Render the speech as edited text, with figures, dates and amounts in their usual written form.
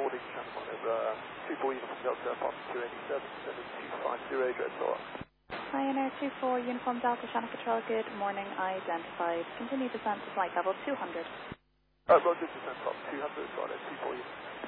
boarding channel over 24 Uniform Delta, Past 287, sending 250 Dreadnought. Pioneer 24 Uniform Delta, Channel Control, good morning, identified. Continue descent to flight level 200. Roger, descent up 200, right at 24 Uniform.